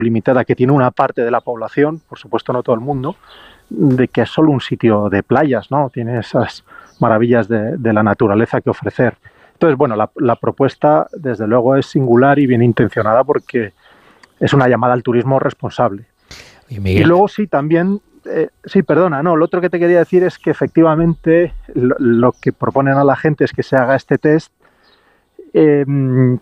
limitada que tiene una parte de la población, por supuesto no todo el mundo, de que es solo un sitio de playas, ¿no? Tiene esas maravillas de la naturaleza que ofrecer. Entonces, bueno, la propuesta desde luego es singular y bien intencionada porque es una llamada al turismo responsable. Y luego sí, también, lo otro que te quería decir es que efectivamente lo que proponen a la gente es que se haga este test, que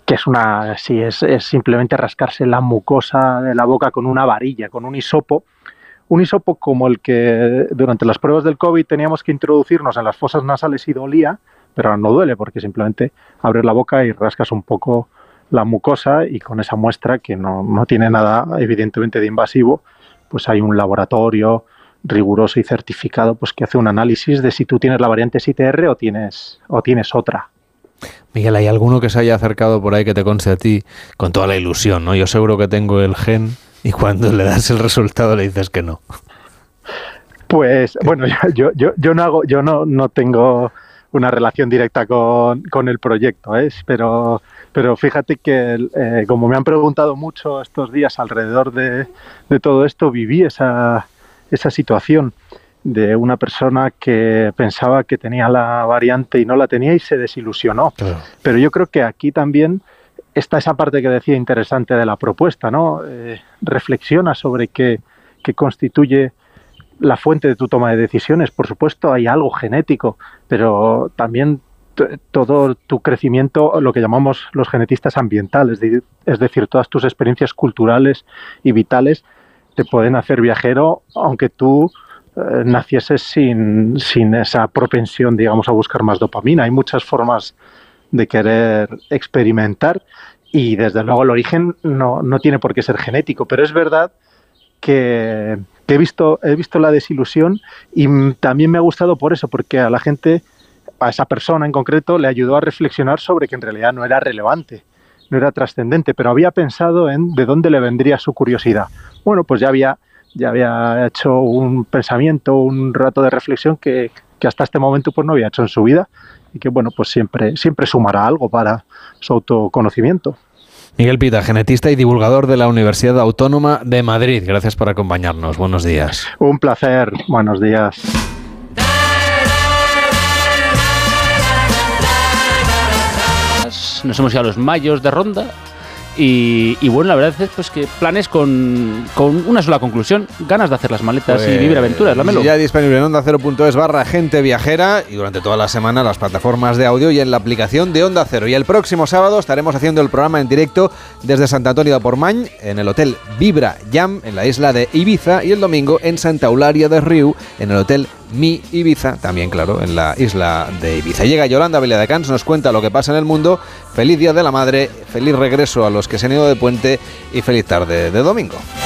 es simplemente rascarse la mucosa de la boca con una varilla, con un hisopo como el que durante las pruebas del COVID teníamos que introducirnos en las fosas nasales y dolía, pero ahora no duele porque simplemente abres la boca y rascas un poco la mucosa y con esa muestra, que no tiene nada evidentemente de invasivo, pues hay un laboratorio riguroso y certificado pues que hace un análisis de si tú tienes la variante SITR o tienes otra. Miguel, ¿hay alguno que se haya acercado por ahí que te conste a ti con toda la ilusión, ¿no? Yo seguro que tengo el gen y cuando le das el resultado le dices que no. Pues bueno, yo no tengo una relación directa con el proyecto, pero fíjate que como me han preguntado mucho estos días alrededor de todo esto, viví esa situación de una persona que pensaba que tenía la variante y no la tenía y se desilusionó. Claro. Pero yo creo que aquí también está esa parte que decía interesante de la propuesta, ¿no? Reflexiona sobre qué constituye la fuente de tu toma de decisiones. Por supuesto, hay algo genético, pero también todo tu crecimiento, lo que llamamos los genetistas ambientales, es decir, todas tus experiencias culturales y vitales te pueden hacer viajero, aunque tú nacieses sin esa propensión, digamos, a buscar más dopamina. Hay muchas formas de querer experimentar y desde luego el origen no tiene por qué ser genético, pero es verdad que he visto la desilusión y también me ha gustado por eso, porque a la gente, a esa persona en concreto, le ayudó a reflexionar sobre que en realidad no era relevante, no era trascendente, pero había pensado en de dónde le vendría su curiosidad. Bueno, pues ya había hecho un pensamiento, un rato de reflexión que hasta este momento pues no había hecho en su vida y que bueno, pues siempre sumará algo para su autoconocimiento. Miguel Pita, genetista y divulgador de la Universidad Autónoma de Madrid. Gracias por acompañarnos. Buenos días. Un placer. Buenos días. Nos hemos ido a los mayos de Ronda y bueno, la verdad es pues que planes con una sola conclusión: ganas de hacer las maletas y vivir aventuras. Lámelo. Ya disponible en ondacero.es/gente viajera y durante toda la semana las plataformas de audio y en la aplicación de Onda Cero. Y el próximo sábado estaremos haciendo el programa en directo desde Sant Antoni de Portmany en el Hotel Vibra Jam en la isla de Ibiza, y el domingo en Santa Eulària de Riu en el Hotel Mi Ibiza, también claro, en la isla de Ibiza. Llega Yolanda Viladecans, nos cuenta lo que pasa en el mundo. Feliz Día de la Madre, feliz regreso a los que se han ido de puente y feliz tarde de domingo.